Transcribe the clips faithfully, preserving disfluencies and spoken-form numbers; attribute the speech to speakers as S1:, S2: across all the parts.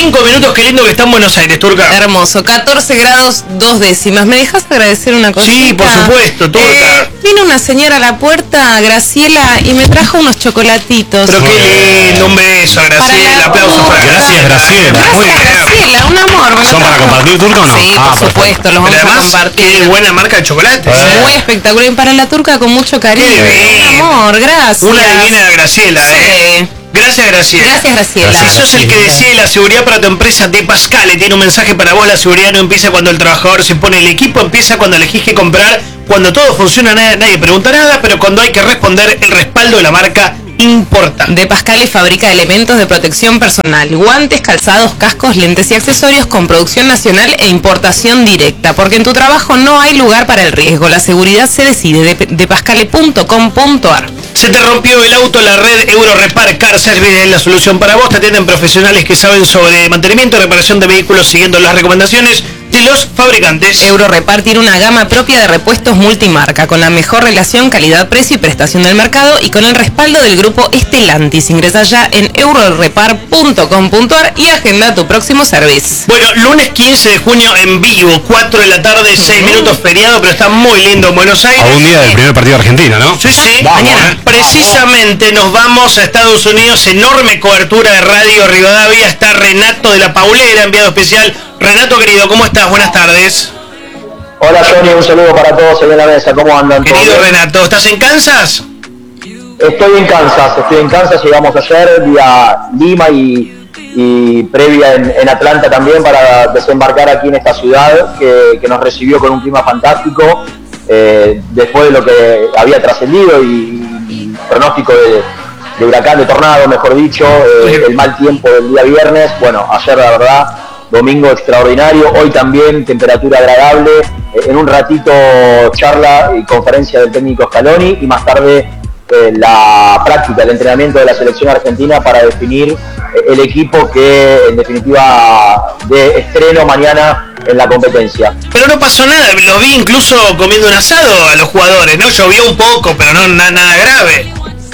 S1: cinco minutos, qué lindo que está en Buenos Aires, Turca.
S2: Hermoso, catorce grados, dos décimas. ¿Me dejas agradecer una cosita?
S1: Sí, por supuesto, Turca.
S2: Eh, vino una señora a la puerta, Graciela, y me trajo unos chocolatitos.
S1: Pero qué lindo, un beso, Graciela, aplausos para
S3: Gracias, Graciela.
S2: Gracias,
S3: Muy bien.
S2: Graciela, un amor. Me
S3: ¿Son
S2: lo
S3: para
S2: trajo.
S3: compartir, Turca, o no?
S2: Sí,
S3: Ah,
S2: por supuesto, los vamos
S1: Pero
S2: a
S1: además,
S2: compartir.
S1: qué buena marca de chocolate.
S3: Eh.
S2: Muy espectacular. Y para la Turca con mucho cariño.
S1: Qué bien.
S2: Un amor, gracias.
S1: Una divina de Graciela,
S2: Sí.
S1: ¿eh? Gracias, Graciela.
S2: Gracias, Graciela.
S1: Si sos el que decide la seguridad para tu empresa, De Pascale tiene un mensaje para vos. La seguridad no empieza cuando el trabajador se pone el equipo, empieza cuando elegís qué comprar. Cuando todo funciona, nadie, nadie pregunta nada, pero cuando hay que responder, el respaldo de la marca importa.
S2: De Pascale fabrica elementos de protección personal, guantes, calzados, cascos, lentes y accesorios con producción nacional e importación directa, porque en tu trabajo no hay lugar para el riesgo. La seguridad se decide. De, de pascale punto com punto ar.
S1: Se te rompió el auto, la red Eurorepar Car Service es la solución para vos. Te atienden profesionales que saben sobre mantenimiento y reparación de vehículos siguiendo las recomendaciones de los fabricantes.
S2: Eurorepar tiene una gama propia de repuestos multimarca, con la mejor relación calidad-precio y prestación del mercado y con el respaldo del grupo Estelantis. Ingresa ya en eurorepar punto com punto ar y agenda tu próximo servicio.
S1: Bueno, lunes quince de junio en vivo, cuatro de la tarde, seis minutos feriado, pero está muy lindo en Buenos Aires.
S3: A un día del primer partido de Argentina, ¿no?
S1: Sí, sí.
S3: Vamos,
S1: Mañana.
S3: eh.
S1: Precisamente nos vamos a Estados Unidos, enorme cobertura de Radio Rivadavia. Está Renato de la Paulera, enviado especial. Renato, querido, ¿cómo estás? Buenas tardes.
S4: Hola Johnny, un saludo para todos ahí en la mesa, ¿cómo andan?
S1: Querido
S4: ¿Todos bien?
S1: Renato, ¿estás en Kansas?
S4: Estoy en Kansas, estoy en Kansas, llegamos ayer vía Lima y, y previa en, en Atlanta también para desembarcar aquí en esta ciudad que, que nos recibió con un clima fantástico, eh, después de lo que había trascendido y, y pronóstico de, de huracán, de tornado, mejor dicho, eh, el mal tiempo del día viernes. Bueno, ayer la verdad, domingo extraordinario, hoy también temperatura agradable, eh, en un ratito charla y conferencia del técnico Scaloni y más tarde eh, la práctica, el entrenamiento de la selección argentina para definir eh, el equipo que en definitiva de estreno mañana en la competencia.
S1: Pero no pasó nada, los vi incluso comiendo un asado a los jugadores, ¿no? Llovió un poco, pero no na- nada grave.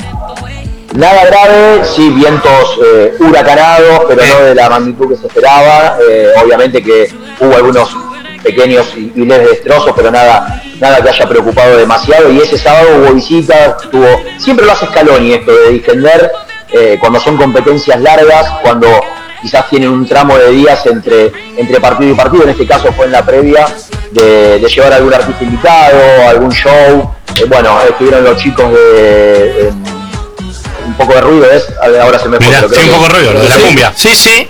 S4: Nada grave, sí, vientos eh, huracanados, pero no de la magnitud que se esperaba. Eh, obviamente que hubo algunos pequeños y, y leves destrozos, pero nada nada que haya preocupado demasiado. Y ese sábado hubo visitas, tuvo, siempre lo hace Scaloni esto de distender eh, cuando son competencias largas, cuando quizás tienen un tramo de días entre, entre partido y partido. En este caso fue en la previa de, de llevar algún artista invitado, algún show. Eh, bueno, estuvieron los chicos de... de un poco de ruido, ¿es? Ahora se me fue.
S3: Mirá,
S4: pero creo
S3: sí, un
S4: que-
S3: poco de ruido, lo de la
S4: Sí,
S3: cumbia.
S1: Sí, sí.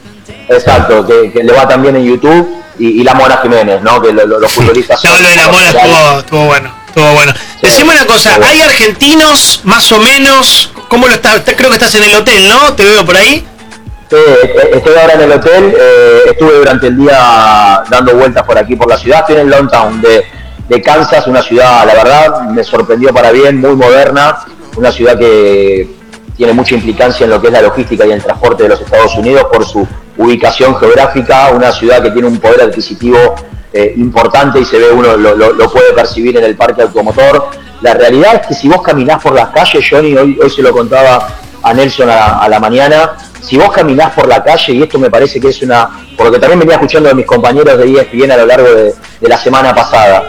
S4: Exacto, que, que le va también en YouTube, y, y la Mona Jiménez, ¿no? Que lo- lo- los futbolistas
S1: No,
S4: son-
S1: lo de la mona estuvo, estuvo bueno, estuvo bueno. Decime una cosa, ¿hay argentinos más o menos? ¿Cómo lo estás? Creo que estás en el hotel, ¿no? ¿Te veo por ahí?
S4: Sí, estoy ahora en el hotel, eh, estuve durante el día dando vueltas por aquí, por la ciudad. Estoy en el downtown de, de Kansas, una ciudad, la verdad, me sorprendió para bien, muy moderna, una ciudad que tiene mucha implicancia en lo que es la logística y el transporte de los Estados Unidos por su ubicación geográfica, una ciudad que tiene un poder adquisitivo eh, importante y se ve, uno lo, lo, lo puede percibir en el parque automotor. La realidad es que si vos caminás por las calles, Johnny, hoy, hoy se lo contaba a Nelson a, a la mañana, si vos caminás por la calle, y esto me parece que es una, porque también venía escuchando de mis compañeros de E S P N a lo largo de, de la semana pasada,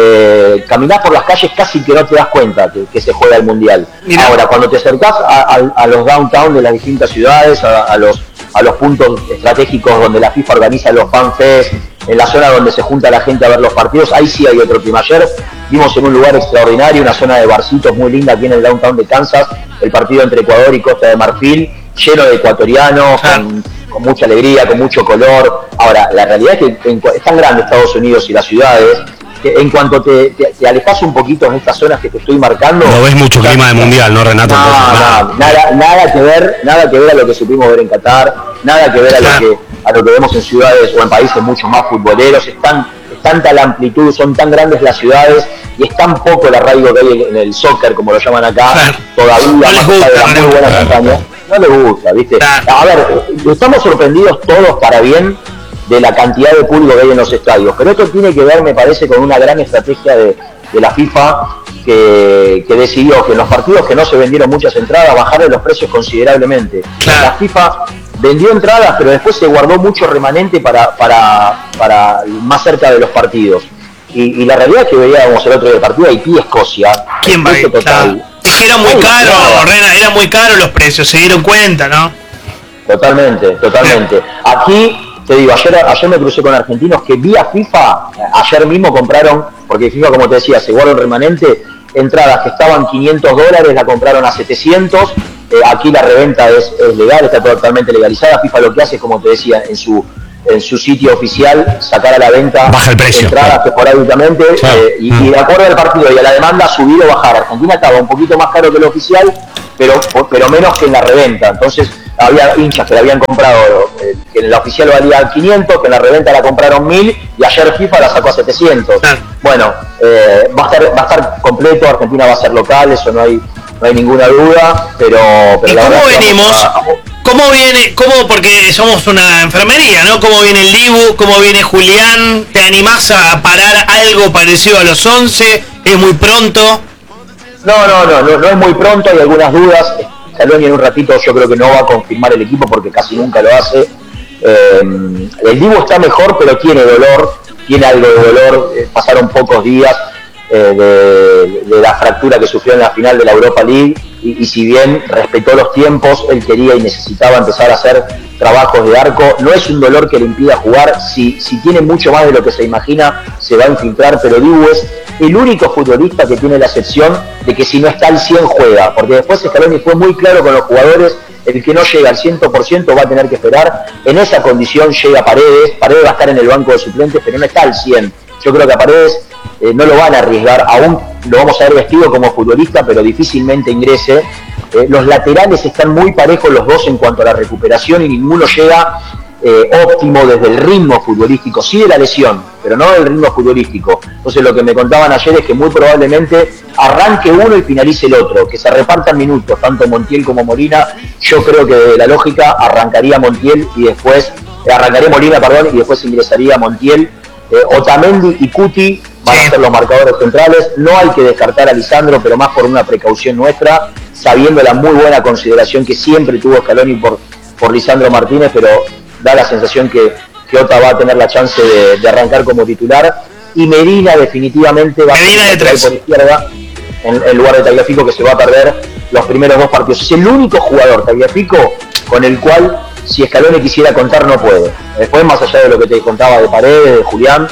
S4: eh, caminás por las calles casi que no te das cuenta que, que se juega el Mundial.
S1: Mirá.
S4: Ahora, cuando te acercás a, a, a los downtown de las distintas ciudades, a, a los a los puntos estratégicos donde la FIFA organiza los fan fest, en la zona donde se junta la gente a ver los partidos, ahí sí hay otro clima. Ayer vimos en un lugar extraordinario, una zona de barcitos muy linda aquí en el downtown de Kansas, el partido entre Ecuador y Costa de Marfil, lleno de ecuatorianos,
S1: Ah.
S4: con, con mucha alegría, con mucho color. Ahora, la realidad es que en, es tan grande Estados Unidos y las ciudades, que en cuanto te, te, te alejas un poquito en estas zonas que te estoy marcando...
S3: No ves mucho clima de mundial, ¿no, Renato?
S4: No,
S3: Entonces, nada.
S4: no, nada, nada que ver, nada que ver a lo que supimos ver en Qatar, nada que ver a lo que, a lo que vemos en ciudades o en países mucho más futboleros. Es, tan, es tanta la amplitud, son tan grandes las ciudades y es tan poco el arraigo que hay en el soccer, como lo llaman acá,
S1: Claro.
S4: todavía,
S1: No les
S4: más allá de
S1: gusta,
S4: las
S1: no
S4: muy
S1: les
S4: buenas
S1: gusta.
S4: campañas. No les gusta, ¿viste?
S1: Claro.
S4: A ver, estamos sorprendidos todos para bien de la cantidad de público que hay en los estadios, pero esto tiene que ver, me parece, con una gran estrategia de, de la FIFA que, que decidió que en los partidos que no se vendieron muchas entradas bajaron los precios considerablemente.
S1: Claro.
S4: La FIFA vendió entradas, pero después se guardó mucho remanente para, para, para más cerca de los partidos. Y, y la realidad es que veíamos el otro día del partido Haití-Escocia.
S1: ¿Quién va a ir?
S4: Total.
S1: Es que era muy caro, Rena, era muy caro los precios, se dieron cuenta, ¿no?
S4: Totalmente, totalmente. Aquí, te digo, ayer, ayer me crucé con argentinos que vía FIFA, ayer mismo compraron, porque FIFA, como te decía, se guarda un remanente, entradas que estaban quinientos dólares, la compraron a setecientos. Eh, aquí la reventa es, es legal, está totalmente legalizada. FIFA lo que hace es, como te decía, en su en su sitio oficial, sacar a la venta
S3: baja el precio,
S4: entradas
S3: claro.
S4: esporádicamente,
S3: Claro.
S4: eh, y, y de acuerdo al partido y a la demanda, subir o bajar. Argentina estaba un poquito más caro que el oficial, pero, pero menos que en la reventa. Entonces había hinchas que la habían comprado, eh, que en la oficial valía quinientos, que en la reventa la compraron mil, y ayer FIFA la sacó a setecientos.
S1: Claro.
S4: Bueno, eh, va, a estar, va a estar completo, Argentina va a ser local, eso no hay, no hay ninguna duda, pero... pero
S1: ¿Y
S4: la
S1: cómo
S4: verdad
S1: venimos?
S4: A, a,
S1: ¿Cómo viene? ¿Cómo? Porque somos una enfermería, ¿no? ¿Cómo viene el Dibu? ¿Cómo viene Julián? ¿Te animás a parar algo parecido a los once? ¿Es muy pronto?
S4: No, no, no, no, no es muy pronto, hay algunas dudas. Scaloni en un ratito yo creo que no va a confirmar el equipo porque casi nunca lo hace. Eh, el Dibu está mejor, pero tiene dolor, tiene algo de dolor. Eh, pasaron pocos días eh, de, de la fractura que sufrió en la final de la Europa League y, y si bien respetó los tiempos, él quería y necesitaba empezar a hacer trabajos de arco. No es un dolor que le impida jugar, si, si tiene mucho más de lo que se imagina se va a infiltrar, pero Dibu es el único futbolista que tiene la excepción de que si no está al cien juega, porque después Scaloni fue muy claro con los jugadores, el que no llega al cien por ciento va a tener que esperar. En esa condición llega Paredes, Paredes va a estar en el banco de suplentes, pero no está al cien. Yo creo que a Paredes eh, no lo van a arriesgar, aún lo vamos a ver vestido como futbolista, pero difícilmente ingrese. Eh, los laterales están muy parejos los dos en cuanto a la recuperación y ninguno llega eh, óptimo desde el ritmo futbolístico, sí de la lesión, pero no del ritmo futbolístico. Entonces lo que me contaban ayer es que muy probablemente arranque uno y finalice el otro, que se repartan minutos, tanto Montiel como Molina. Yo creo que de la lógica arrancaría Montiel y después, eh, arrancaría Molina, perdón, y después ingresaría Montiel. Eh, Otamendi y Cuti van sí. a ser los marcadores centrales. No hay que descartar a Lisandro, pero más por una precaución nuestra, sabiendo la muy buena consideración que siempre tuvo Scaloni por, por Lisandro Martínez, pero da la sensación que, que Ota va a tener la chance de, de arrancar como titular. Y Medina definitivamente va
S1: Medina
S4: a
S1: de tres.
S4: por izquierda en, en lugar de Tagliafico, que se va a perder los primeros dos partidos. Es el único jugador, Tagliafico, con el cual si Scaloni quisiera contar no puede. Después, más allá de lo que te contaba de Paredes, de Julián,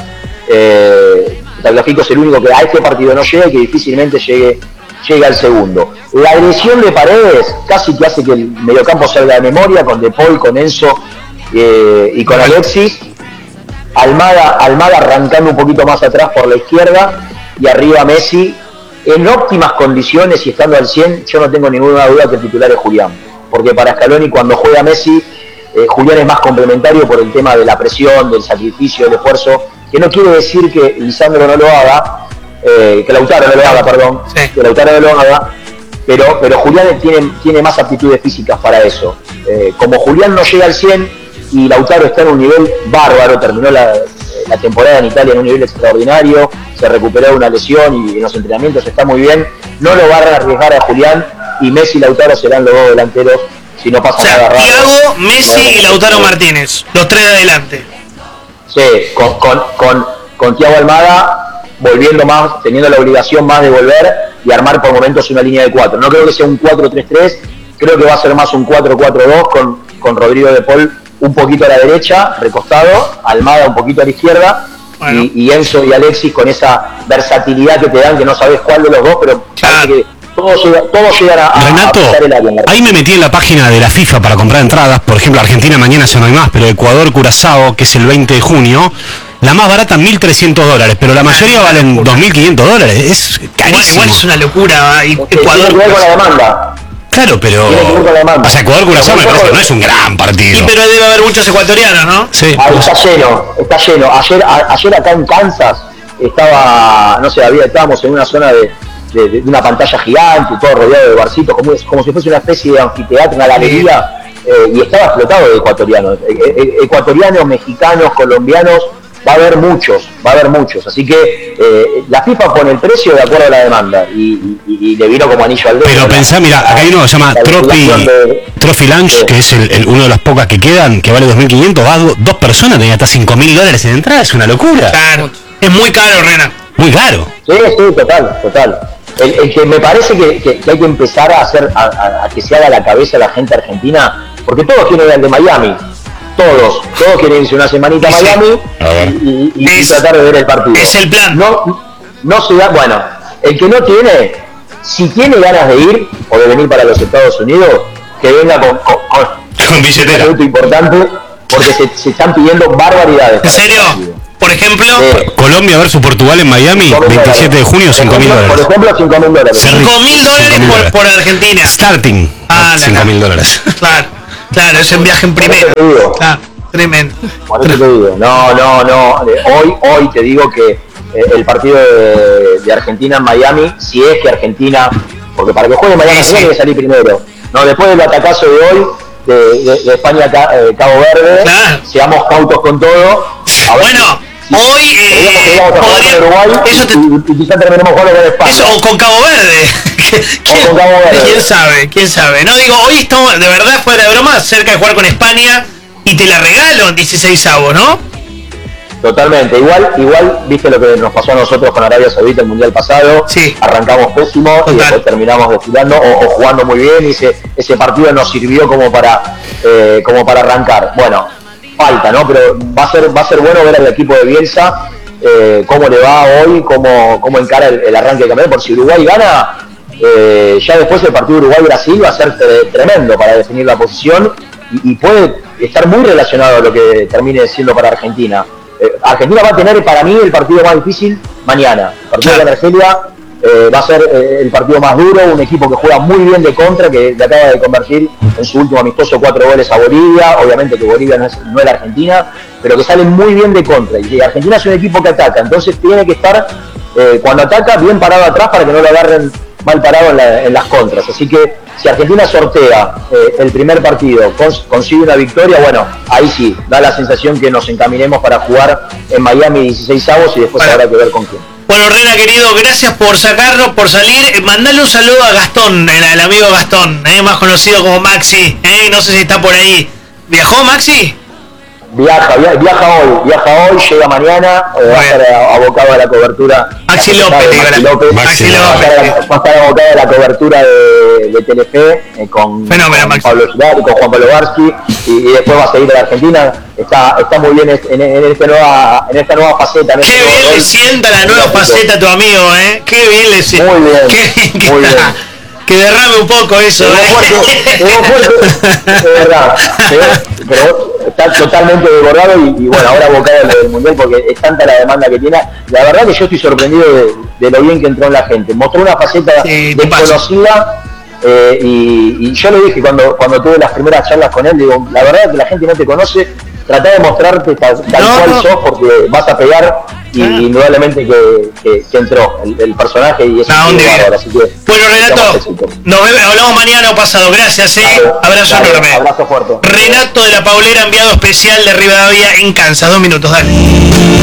S4: eh, Tagliafico es el único que a este partido no llega y que difícilmente llegue, llegue al segundo. La agresión de Paredes casi que hace que el mediocampo salga de memoria, con De Paul, con Enzo eh, y con Alexis. Almada, Almada arrancando un poquito más atrás por la izquierda y arriba Messi en óptimas condiciones y estando al cien. Yo no tengo ninguna duda que el titular es Julián, porque para Scaloni cuando juega Messi, eh, Julián es más complementario por el tema de la presión, del sacrificio, del esfuerzo, que no quiere decir que Lisandro no lo haga, eh, que Lautaro no lo haga, perdón, sí. que Lautaro no lo haga, pero, pero Julián tiene, tiene más aptitudes físicas para eso. Eh, como Julián no llega al cien y Lautaro está en un nivel bárbaro, terminó la, la temporada en Italia en un nivel extraordinario, se recuperó de una lesión y en los entrenamientos está muy bien, no lo van a arriesgar a Julián, y Messi y Lautaro serán los dos delanteros si no pasa
S1: o sea,
S4: nada raro.
S1: Thiago, Messi y Lautaro Martínez, los tres de adelante.
S4: Sí, con, con, con, con Thiago Almada volviendo más, teniendo la obligación más de volver y armar por momentos una línea de cuatro. No creo que sea un cuatro tres tres, creo que va a ser más un cuatro cuatro dos con, con Rodrigo de Paul un poquito a la derecha, recostado, Almada un poquito a la izquierda, bueno. y, y Enzo y Alexis con esa versatilidad que te dan, que no sabes cuál de los dos, pero claro. que todos, todos llegan a,
S3: Renato,
S4: a el área.
S3: Ahí me metí en la página de la FIFA para comprar entradas. Por ejemplo, Argentina mañana ya no hay más, pero Ecuador Curazao, que es el veinte de junio, la más barata mil trescientos dólares, pero la mayoría valen dos mil quinientos dólares. Es carísimo.
S1: Igual es una locura. Y
S4: Ecuador tiene que ver con la demanda.
S3: Claro, pero o sea, Ecuador Curazao me parece que no es un gran partido.
S1: Sí, pero debe haber muchos ecuatorianos, ¿no?
S3: Sí.
S4: Ahí está lleno, está lleno. Ayer, a, ayer acá en Kansas estaba, no sé, había, estábamos en una zona de, de, de una pantalla gigante, todo rodeado de barcitos, como, como si fuese una especie de anfiteatro, una galería, eh, y estaba explotado de ecuatorianos. Eh, eh, ecuatorianos, mexicanos, colombianos, va a haber muchos, va a haber muchos. Así que eh, la FIFA pone el precio de acuerdo a la demanda y, y, y le vino como anillo al dedo.
S3: Pero pensá, mira, acá hay uno que se llama Trophy,
S4: de,
S3: Trophy Lunch,
S4: sí.
S3: que es el, el, uno de las pocas que quedan, que vale dos mil quinientos, va a do, dos personas, tenía hasta cinco mil dólares en entrada, es una locura.
S1: Claro, es muy caro, Rena.
S3: Muy caro.
S4: Sí, sí, total, total. El, el que me parece que, que, que hay que empezar a hacer, a, a, a que se haga la cabeza a la gente argentina, porque todos quieren ir al de Miami, todos, todos quieren irse una semanita a Miami y, y, y, y tratar de ver el partido.
S1: Es el plan.
S4: No, no se da, bueno, el que no tiene, si tiene ganas de ir o de venir para los Estados Unidos, que venga con, con, con,
S3: con billetera.
S4: Un importante, porque se, se están pidiendo barbaridades.
S1: ¿En serio? Por ejemplo,
S4: eh,
S3: Colombia versus Portugal en Miami, veintisiete de junio, cinco mil dólares.
S4: Por ejemplo, cinco mil dólares.
S1: cinco mil dólares por, por Argentina.
S3: Starting,
S1: Ah,
S3: cinco mil dólares.
S1: Claro, claro, es un viaje en primera. Claro, tremendo.
S4: Por eso te digo, no, no, no. Hoy, hoy te digo que eh, el partido de, de Argentina en Miami, si es que Argentina, porque para que juegue en Miami
S1: Sí, sí.
S4: tiene que salir primero. No, después del atacazo de hoy, de, de, de España a eh, Cabo Verde,
S1: Claro.
S4: seamos cautos con todo. A ver
S1: Bueno,
S4: si-
S1: hoy
S4: si
S1: eh,
S4: llegamos a jugar
S1: podría-
S4: con Uruguay
S1: eso te-
S4: y, y quizás terminemos jugando con España.
S1: Eso, o con Cabo Verde. ¿Quién,
S4: con Cabo Verde.
S1: ¿Quién sabe? ¿Quién sabe? No, digo, hoy estamos, de verdad, fuera de broma, cerca de jugar con España y te la regalo en dieciséis avos, ¿no?
S4: Totalmente, igual, igual, viste lo que nos pasó a nosotros con Arabia Saudita el mundial pasado,
S1: Sí.
S4: arrancamos pésimo y
S1: Total.
S4: después terminamos desfilando o, o jugando muy bien y ese, ese partido nos sirvió como para eh, como para arrancar. Bueno, falta, ¿no? Pero va a ser, va a ser bueno ver al equipo de Bielsa eh, cómo le va hoy, cómo, cómo encara el, el arranque de campeonato, por si Uruguay gana, eh, ya después el partido Uruguay-Brasil va a ser tre- tremendo para definir la posición y, y puede estar muy relacionado a lo que termine siendo para Argentina. Eh, Argentina va a tener para mí el partido más difícil mañana. El partido
S1: Claro.
S4: de Argelia eh, va a ser eh, el partido más duro, un equipo que juega muy bien de contra, que le acaba de convertir en su último amistoso cuatro goles a Bolivia, obviamente que Bolivia no es, no es la Argentina, pero que sale muy bien de contra. Y Argentina es un equipo que ataca, entonces tiene que estar, eh, cuando ataca, bien parado atrás para que no lo agarren mal parado en, la- en las contras. Así que si Argentina sortea eh, el primer partido, cons- consigue una victoria, bueno, ahí sí, da la sensación que nos encaminemos para jugar en Miami dieciséis avos y después
S1: Bueno.
S4: habrá que ver con quién.
S1: Bueno, Rena, querido, gracias por sacarnos, por salir. Eh, mandale un saludo a Gastón, el, el amigo Gastón, eh, más conocido como Maxi. Eh, no sé si está por ahí. ¿Viajó Maxi?
S4: Viaja, via- viaja hoy, viaja hoy, llega mañana, eh, va a
S1: Bueno.
S4: estar abocado a la cobertura.
S1: Maxi
S4: la
S1: López,
S4: de
S1: digo,
S4: Maxi
S1: la-
S4: López.
S1: Maxi
S4: Va a
S1: López.
S4: estar- va a estar abocado a la cobertura de, de Telefe eh, con,
S1: Fenómeno,
S4: con
S1: Maxi.
S4: Pablo Girardi, con Juan Pablo Barsky y, y después va a seguir a la Argentina. Está, está muy bien en, en, esta nueva, en esta nueva faceta. en
S1: Qué
S4: este nuevo
S1: bien le
S4: rol.
S1: sienta la nueva faceta a tu amigo, ¿eh? Qué bien le sienta.
S4: Muy bien,
S1: Qué bien que,
S4: muy bien.
S1: que derrame un poco eso,
S4: Pegó
S1: ¿eh?
S4: fuerte, pegó fuerte, de verdad. Pegó- pero está totalmente desbordado y, y bueno, ahora abocado a lo del mundial porque es tanta la demanda que tiene. La verdad que yo estoy sorprendido de, de lo bien que entró en la gente. Mostró una faceta
S1: Sí, te paso.
S4: desconocida eh, y, y yo le dije cuando, cuando tuve las primeras charlas con él, digo, la verdad es que la gente no te conoce, trata de mostrarte tal, tal
S1: No,
S4: cual
S1: no.
S4: sos porque vas a pegar y
S1: Claro.
S4: indudablemente que, que, que entró el, el personaje y es
S1: No,
S4: un
S1: un
S4: tipo
S1: divino.
S4: bárbaro, así que
S1: Bueno, Renato,
S4: deseamos éxito.
S1: nos vemos, hablamos mañana o pasado. Gracias, ¿eh?
S4: Dale,
S1: Abrazo
S4: dale,
S1: enorme.
S4: abrazo fuerte.
S1: Renato de la Paulera, enviado especial de Rivadavia en Kansas. Dos minutos, dale.